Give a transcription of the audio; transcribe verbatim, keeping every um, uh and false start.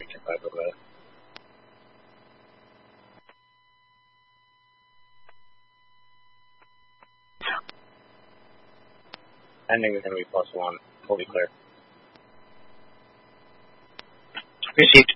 Section five over there. Ending is going to be plus one. Fully clear. Received.